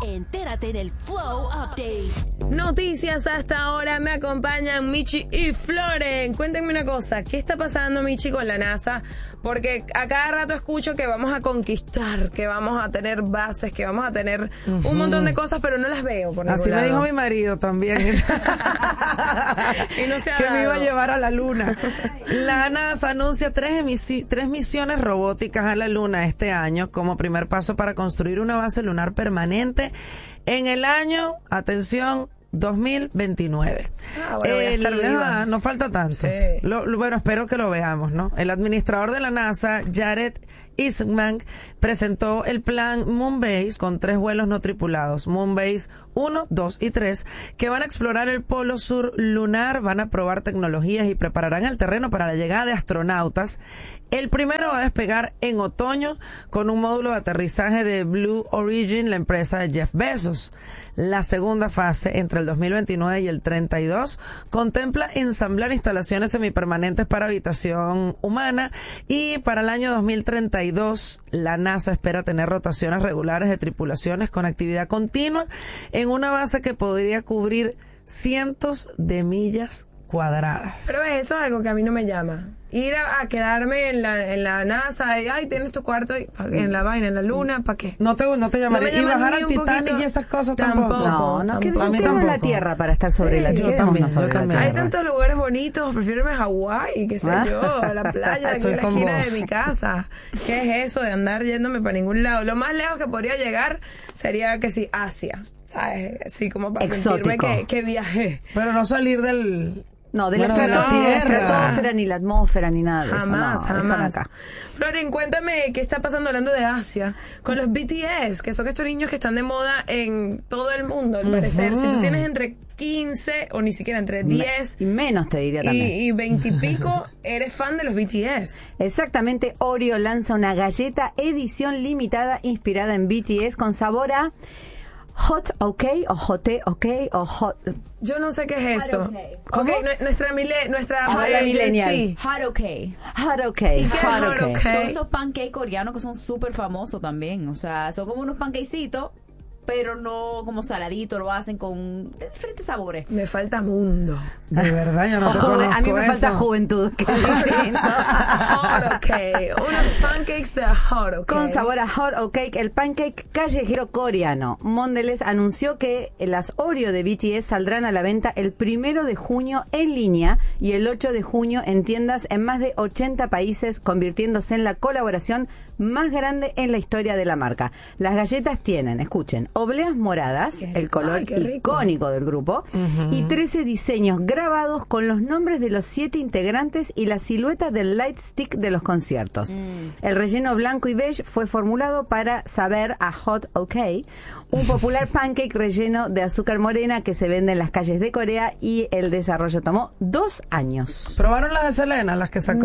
Entérate en el Flow Update. Noticias hasta ahora, me acompañan Michi y Floren. Cuéntenme una cosa, ¿qué está pasando, Michi, con la NASA? Porque a cada rato escucho que vamos a conquistar, que vamos a tener bases, que vamos a tener un montón de cosas, pero no las veo por ningún Así lado. me dijo mi marido también. Y no se ha que me iba a dado. llevar a la luna. La NASA anuncia tres misiones robóticas a la luna este año como primer paso para construir una base lunar permanente en el año, atención, 2029. Bueno, voy a estar viva. No falta tanto. Sí. Bueno, espero que lo veamos, ¿no? El administrador de la NASA, Jared Isaacman, presentó el plan Moonbase con 3 vuelos no tripulados, Moonbase 1, 2 y 3, que van a explorar el polo sur lunar, van a probar tecnologías y prepararán el terreno para la llegada de astronautas. El primero va a despegar en otoño con un módulo de aterrizaje de Blue Origin, la empresa de Jeff Bezos. La segunda fase, entre el 2029 y el 32, contempla ensamblar instalaciones semipermanentes para habitación humana, y para el año 2032 la NASA espera tener rotaciones regulares de tripulaciones con actividad continua en una base que podría cubrir cientos de millas cuadradas. Pero eso es algo que a mí no me llama. Ir a quedarme en la NASA, y, ay, tienes tu cuarto en la vaina, en la luna, ¿para qué? No te llamaría. No me Y llama bajar ni al un Titanic poquito. y esas cosas Tampoco. tampoco. No, que tampoco. A mí tenemos la tampoco. tierra para estar sobre la yo tierra. también, sobre yo la también. tierra. Hay tantos lugares bonitos, prefiero irme a Hawái, qué sé yo, a la playa de aquí Estoy en la con esquina vos. de mi casa. ¿Qué es eso de andar yéndome para ningún lado? Lo más lejos que podría llegar sería que sí, Asia, ¿sabes? Así como para sentirme Exótico. que viajé. Pero no salir del... No, de Bueno, la de la estratosfera, ni la atmósfera, ni nada de Jamás, eso. No, déjala jamás. acá. Floren, cuéntame qué está pasando hablando de Asia con los BTS, que son estos niños que están de moda en todo el mundo, al parecer. Si tú tienes entre 15 o ni siquiera entre 10 Y menos te diría también. y 20 y pico, eres fan de los BTS. Exactamente, Oreo lanza una galleta edición limitada inspirada en BTS con sabor a Hot OK o Jote OK o Hot... Yo no sé qué es eso. OK. Ok, nuestra Ahora millennial. sí. Hot OK. Hot OK. qué es Hot Hot OK. OK? Son esos pancakes coreanos que son súper famosos también. O sea, son como unos pancakecitos, pero no como saladitos, lo hacen con diferentes sabores. Me falta mundo. De verdad, yo no te conozco A mí me falta eso. juventud. que es distinto. Hot OK. Unos pancakes de Hot OK. Con sabor a Hot OK, el pancake callejero coreano. Mondelez anunció que las Oreo de BTS saldrán a la venta el 1 de junio en línea y el 8 de junio en tiendas en más de 80 países, convirtiéndose en la colaboración más grande en la historia de la marca. Las galletas tienen, escuchen, obleas moradas, el color Ay, qué rico. icónico del grupo, y 13 diseños grabados con los nombres de los 7 integrantes y la silueta del light stick de los conciertos. El relleno blanco y beige fue formulado para saber a Hot OK, un popular pancake relleno de azúcar morena que se vende en las calles de Corea, y el desarrollo tomó 2 años. ¿Probaron las de Selena, las que sacó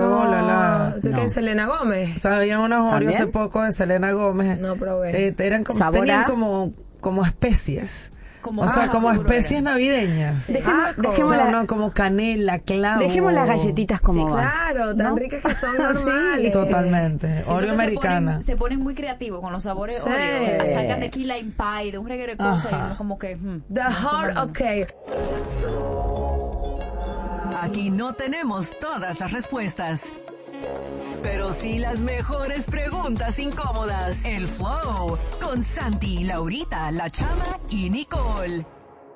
¿Tú qué, Selena Gómez? Sabían unas Oreo ¿También? hace poco de Selena Gómez. No probé. Eran como, ¿Sabor tenían a? como especies. Como O sea, ajo, como seguro especies era. navideñas. Dejemos O sea, la- no, como canela, clavo. Dejemos las galletitas como Sí, van. claro, tan ¿No? ricas que son Sí, normales. Totalmente. Siento Oreo que americana. se ponen muy creativos con los sabores Sí. Oreo. Sacan de key lime pie, de un reguero de cosas, Ajá. y uno como que... The Hot OK. Aquí no tenemos todas las respuestas, pero sí las mejores preguntas incómodas. El Flow con Santi, Laurita, La Chama y Nicole.